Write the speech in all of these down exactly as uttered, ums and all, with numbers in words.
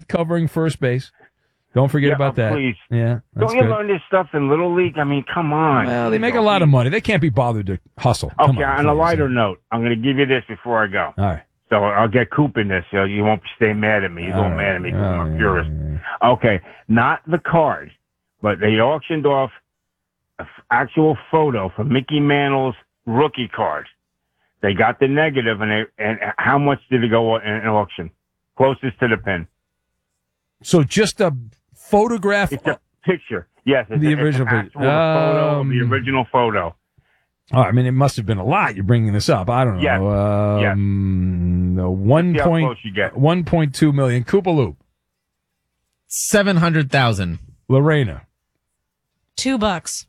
covering first base. Don't forget Yeah, about that. please. Yeah, that's Don't you good. learn this stuff in Little League? I mean, come on. Well, they make a lot of money. They can't be bothered to hustle. Come Okay, on, on a please. lighter note, I'm going to give you this before I go. All right. So I'll get Coop in this, so you won't stay mad at me. You All go right. mad at me because Oh, I'm yeah, furious. yeah, yeah. Okay, not the card, but they auctioned off an actual photo for Mickey Mantle's rookie card. They got the negative, and they, and how much did it go in an auction? Closest to the pin. So just a photograph. It's a picture. Yes, it's The a, original it's an picture. actual photo of Um, the original photo. Oh, I mean, it must have been a lot. You're bringing this up. I don't know. Yes. Um, no, one See how point, close you get. one point two million. Koopa Loop. Seven hundred thousand. Lorena. Two bucks.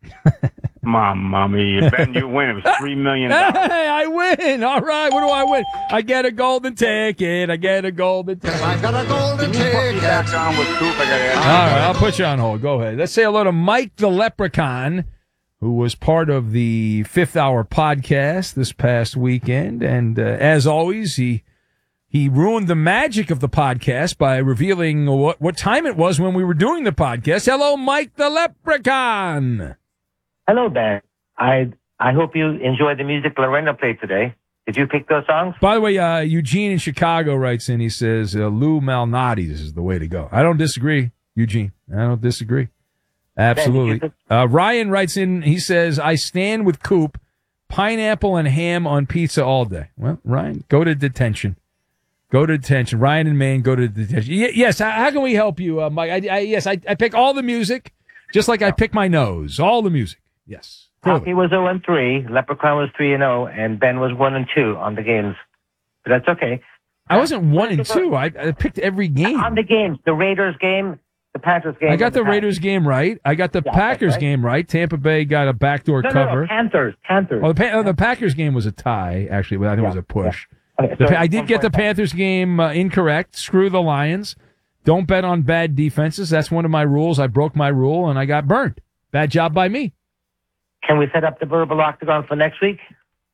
Mom, mommy, Ben, you win. It was three million Hey, dollars. I win. All right. What do I win? I get a golden ticket. I get a golden ticket. I got a golden Can you put me ticket. back on with Coop? I got to All right. I'll put you on hold. Go ahead. Let's say hello to Mike the Leprechaun, who was part of the Fifth Hour podcast this past weekend. And uh, as always, he he ruined the magic of the podcast by revealing what, what time it was when we were doing the podcast. Hello, Mike the Leprechaun. Hello, Ben. I I hope you enjoyed the music Lorena played today. Did you pick those songs? By the way, uh, Eugene in Chicago writes in, he says, uh, Lou Malnati's is the way to go. I don't disagree, Eugene. I don't disagree. Absolutely. Uh, Ryan writes in, he says, I stand with Coop, pineapple and ham on pizza all day. Well, Ryan, go to detention. Go to detention. Ryan and Maine, go to detention. Y- yes, how, how can we help you, uh, Mike? I, I, yes, I, I pick all the music, just like I pick my nose. All the music. Yes. Hockey was zero and three, Leprechaun was three and zero, and Ben was one and two on the games. But that's okay. I wasn't one and two. I, I picked every game. On the games, the Raiders game, the Panthers game. I got and the Packers. Raiders game right. I got the Yeah, Packers right. game right. Tampa Bay got a backdoor No, no, cover. no, Panthers, Panthers. Oh, the, pa- oh, the Packers game was a tie, actually, but I think it was a push. Okay, The so Pa- I did one get the point back. Panthers game uh, incorrect. Screw the Lions. Don't bet on bad defenses. That's one of my rules. I broke my rule, and I got burned. Bad job by me. Can we set up the verbal octagon for next week?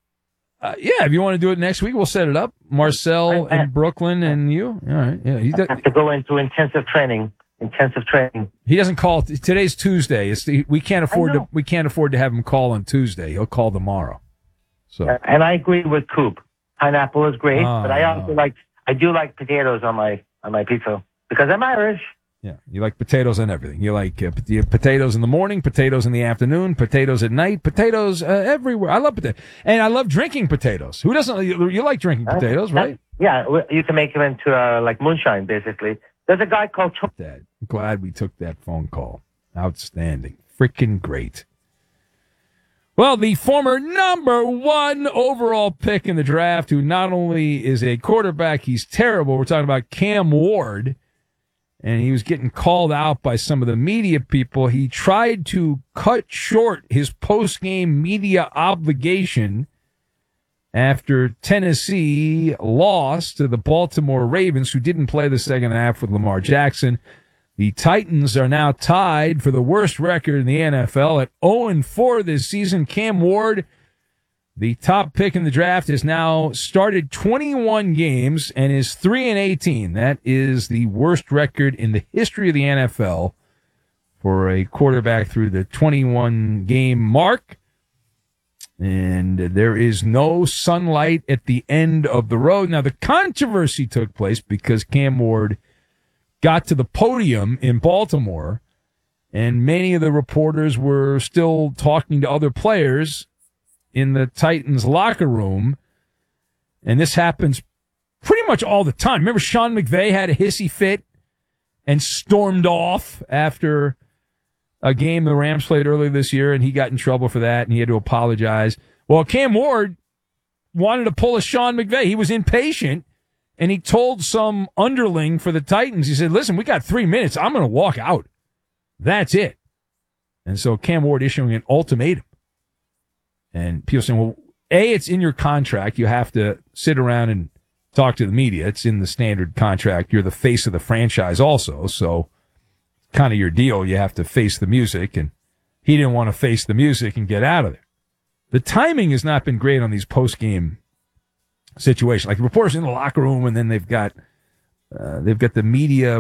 Uh, yeah, if you want to do it next week, we'll set it up. Marcel I- I- in Brooklyn and you. All right. Yeah, he, I do- have to go into intensive training. Intensive training. he doesn't call. Today's Tuesday. It's the, we can't afford to. know. We can't afford to have him call on Tuesday. He'll call tomorrow. So. Uh, and I agree with Coop. Pineapple is great, Oh, but I also no. like I do like potatoes on my on my pizza because I'm Irish. Yeah, you like potatoes and everything. You like uh, pot- you have potatoes in the morning, potatoes in the afternoon, potatoes at night, potatoes uh, everywhere. I love potatoes, and I love drinking potatoes. Who doesn't? You, you like drinking potatoes, right? Yeah, w- you can make them into uh, like moonshine, basically. There's a guy called Cho- Dad, I'm glad we took that phone call. Outstanding, freaking great. Well, the former number one overall pick in the draft, who not only is a quarterback, he's terrible. We're talking about Cam Ward. And he was getting called out by some of the media people. He tried to cut short his post-game media obligation after Tennessee lost to the Baltimore Ravens, who didn't play the second half with Lamar Jackson. The Titans are now tied for the worst record in the N F L at oh and four this season. Cam Ward, the top pick in the draft, has now started twenty-one games and is three and eighteen. That is the worst record in the history of the N F L for a quarterback through the twenty-one game mark. And there is no sunlight at the end of the road. Now, the controversy took place because Cam Ward got to the podium in Baltimore, and many of the reporters were still talking to other players in the Titans locker room, and this happens pretty much all the time. Remember Sean McVay had a hissy fit and stormed off after a game the Rams played earlier this year, and he got in trouble for that, and he had to apologize. Well, Cam Ward wanted to pull a Sean McVay. He was impatient, and he told some underling for the Titans, he said, listen, we got three minutes. I'm going to walk out. That's it. And so Cam Ward issuing an ultimatum. And people saying, well, A, it's in your contract. You have to sit around and talk to the media. It's in the standard contract. You're the face of the franchise also. So kind of your deal. You have to face the music. And he didn't want to face the music and get out of there. The timing has not been great on these post-game situations. Like the reporters in the locker room, and then they've got uh, they've got the media